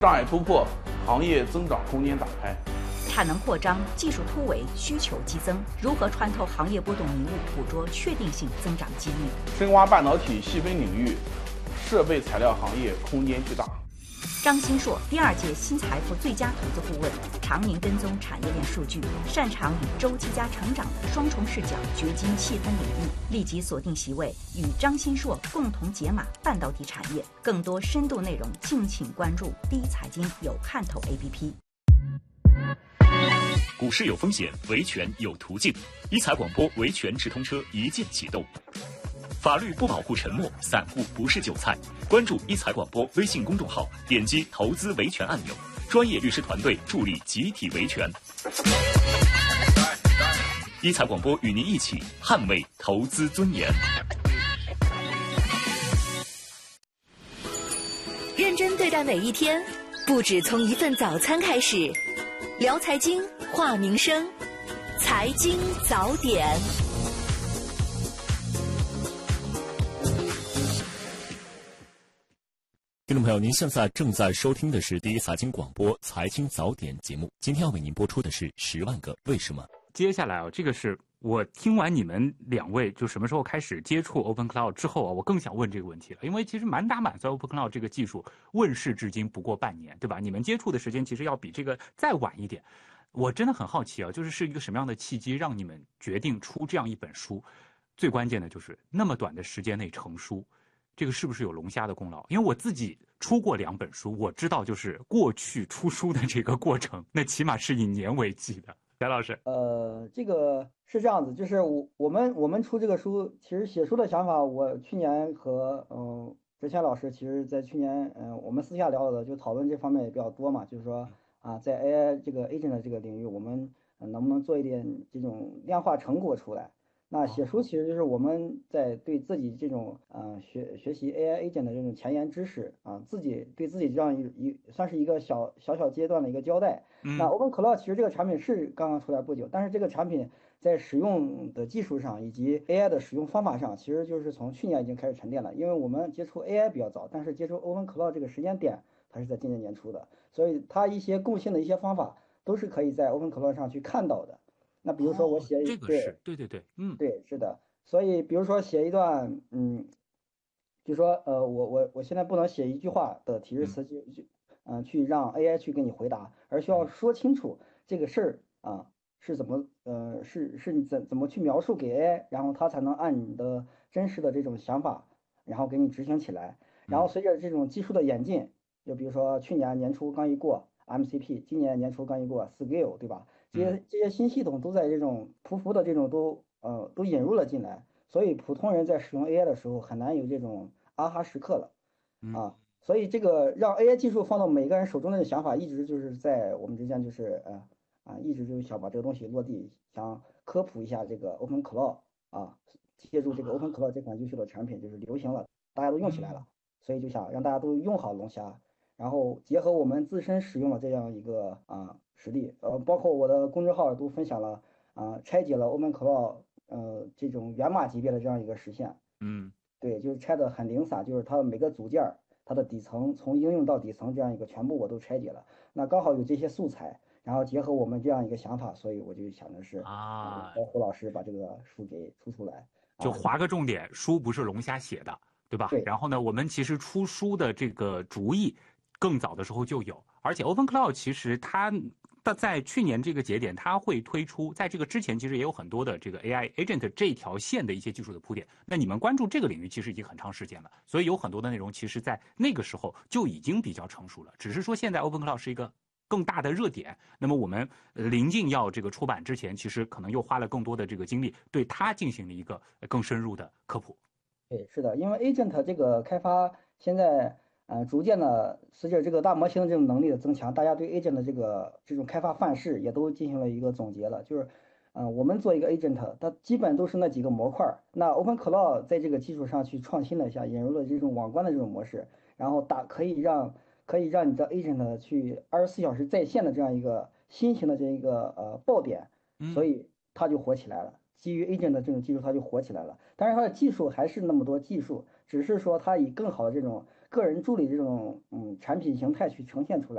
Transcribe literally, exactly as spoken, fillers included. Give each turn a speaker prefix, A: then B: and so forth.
A: 障碍突破，行业增长空间打开。
B: 产能扩张，技术突围，需求激增，如何穿透行业波动迷雾，捕捉确定性增长机遇？
A: 深挖半导体细分领域，设备材料行业空间巨大。
B: 张新硕，第二届新财富最佳投资顾问，常年跟踪产业链数据，擅长与周期加成长的双重视角掘金细分领域。立即锁定席位，与张新硕共同解码半导体产业。更多深度内容，敬请关注第一财经有看头 A P P。
C: 股市有风险，维权有途径。一财广播维权直通车一键启动。法律不保护沉默，散户不是韭菜。关注一财广播微信公众号，点击投资维权按钮，专业律师团队助力集体维权。一财广播与您一起捍卫投资尊严。
D: 认真对待每一天，不止从一份早餐开始。聊财经，话民生，财经早点。
C: 听众朋友，您现在正在收听的是第一财经广播财经早点节目。今天要为您播出的是十万个为什么。
E: 接下来啊，这个是我听完你们两位就什么时候开始接触 Open Cloud 之后啊，我更想问这个问题了，因为其实满打满算 Open Cloud 这个技术问世至今不过半年，对吧？你们接触的时间其实要比这个再晚一点。我真的很好奇啊，就是是一个什么样的契机让你们决定出这样一本书？最关键的就是那么短的时间内成书，这个是不是有龙虾的功劳？因为我自己出过两本书，我知道就是过去出书的这个过程，那起码是以年为计的。翟老师，
F: 呃，这个是这样子，就是我我们我们出这个书，其实写书的想法，我去年和嗯哲谦老师，其实在去年嗯、呃、我们私下聊的就讨论这方面也比较多嘛，就是说啊，在 A I 这个 agent 的这个领域，我们能不能做一点这种量化成果出来？那写书其实就是我们在对自己这种呃学学习 A I agent 的这种前沿知识啊，自己对自己这样一一算是一个小小小阶段的一个交代。
E: 嗯、
F: 那 Open Cloud 其实这个产品是刚刚出来不久，但是这个产品在使用的技术上以及 A I 的使用方法上，其实就是从去年已经开始沉淀了。因为我们接触 A I 比较早，但是接触 Open Cloud 这个时间点它是在今年年初的，所以它一些共性的一些方法都是可以在 Open Cloud 上去看到的。那比如说我写、
E: 哦、这个是对对对，嗯，
F: 对，是的。所以比如说写一段，嗯，就说呃，我我我现在不能写一句话的提示词就就嗯、呃、去让 A I 去给你回答，而需要说清楚这个事儿啊是怎么呃是是你怎怎么去描述给 A I， 然后它才能按你的真实的这种想法，然后给你执行起来。然后随着这种技术的演进，就比如说去年年初刚一过 M C P， 今年年初刚一过 Scale， 对吧？这些这些新系统都在这种匍匐的这种都呃都引入了进来，所以普通人在使用 A I 的时候很难有这种啊哈时刻了啊。所以这个让 A I 技术放到每个人手中的想法，一直就是在我们之间就是呃啊一直就是想把这个东西落地，想科普一下这个 Open Cloud 啊，借助这个 Open Cloud 这款优秀的产品就是流行了，大家都用起来了，所以就想让大家都用好龙虾。然后结合我们自身使用的这样一个啊实例，呃，包括我的公众号都分享了啊，拆解了 Open Cloud 呃这种源码级别的这样一个实现。
E: 嗯，
F: 对，就是拆的很零散，就是它的每个组件它的底层从应用到底层这样一个全部我都拆解了。那刚好有这些素材，然后结合我们这样一个想法，所以我就想的是啊，和胡老师把这个书给出出来，
E: 就划个重点，书不是龙虾写的，对吧？
F: 对。
E: 然后呢，我们其实出书的这个主意更早的时候就有，而且 Open Cloud 其实它在去年这个节点，它会推出，在这个之前其实也有很多的这个 A I agent 这条线的一些技术的铺垫。那你们关注这个领域其实已经很长时间了，所以有很多的内容其实在那个时候就已经比较成熟了，只是说现在 Open Cloud 是一个更大的热点。那么我们临近要这个出版之前，其实可能又花了更多的这个精力，对它进行了一个更深入的科普。
F: 对，是的，因为 agent 这个开发现在呃逐渐的随着这个大模型的这种能力的增强，大家对 agent 的这个这种开发范式也都进行了一个总结了。就是呃我们做一个 agent， 它基本都是那几个模块。那 Open Cloud 在这个基础上去创新了一下，引入了这种网关的这种模式，然后打可以让可以让你的 agent 去二十四小时在线的这样一个新型的这一个呃爆点，所以它就火起来了。基于 agent 的这种技术，它就火起来了。但是它的技术还是那么多技术，只是说它以更好的这种个人助理这种嗯产品形态去呈现出来。